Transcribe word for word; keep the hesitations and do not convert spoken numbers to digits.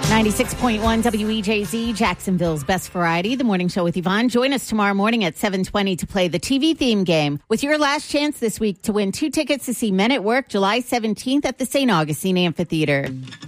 ninety-six point one W E J Z, Jacksonville's best variety, the morning show with Yvonne. Join us tomorrow morning at seven twenty to play the T V theme game with your last chance this week to win two tickets to see Men at Work July seventeenth at the Saint Augustine Amphitheater.